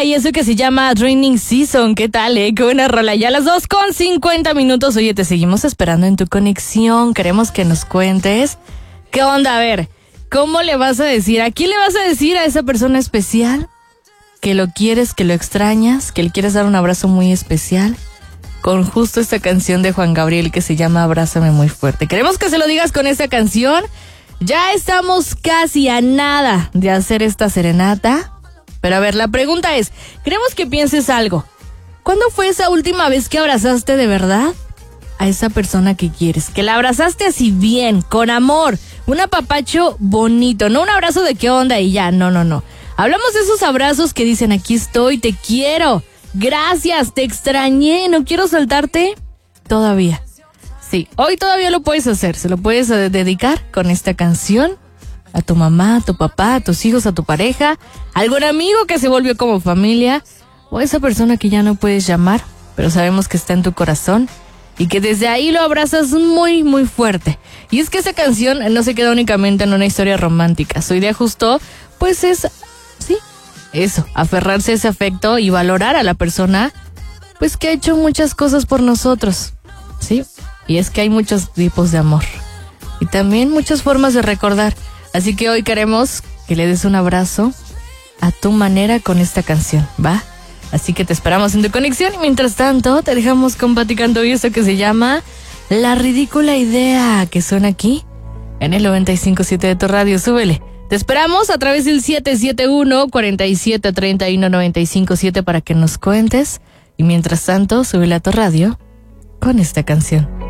y eso que se llama Draining Season. ¿Qué tal, Qué buena rola. Ya las 2:50. Oye, te seguimos esperando en tu conexión. Queremos que nos cuentes. ¿Qué onda? A ver, ¿cómo le vas a decir? ¿A quién le vas a decir a esa persona especial? Que lo quieres, que lo extrañas, que le quieres dar un abrazo muy especial. Con justo esta canción de Juan Gabriel que se llama Abrázame muy fuerte. Queremos que se lo digas con esta canción. Ya estamos casi a nada de hacer esta serenata. Pero a ver, la pregunta es, queremos que pienses algo. ¿Cuándo fue esa última vez que abrazaste de verdad a esa persona que quieres? Que la abrazaste así bien, con amor, un apapacho bonito, no un abrazo de qué onda y ya, no. Hablamos de esos abrazos que dicen, aquí estoy, te quiero, gracias, te extrañé, no quiero soltarte todavía. Sí, hoy todavía lo puedes hacer, se lo puedes dedicar con esta canción. A tu mamá, a tu papá, a tus hijos, a tu pareja, a algún amigo que se volvió como familia, o a esa persona que ya no puedes llamar, pero sabemos que está en tu corazón y que desde ahí lo abrazas muy, muy fuerte. Y es que esa canción no se queda únicamente en una historia romántica. Su idea justo, pues es, sí, eso, aferrarse a ese afecto y valorar a la persona, pues que ha hecho muchas cosas por nosotros, ¿sí? Y es que hay muchos tipos de amor y también muchas formas de recordar. Así que hoy queremos que le des un abrazo a tu manera con esta canción, ¿va? Así que te esperamos en tu conexión y mientras tanto te dejamos con Pati Cantú y eso que se llama La Ridícula Idea, que suena aquí en el 95.7 de tu radio. Súbele. Te esperamos a través del 771-4731-957 para que nos cuentes y mientras tanto súbele a tu radio con esta canción.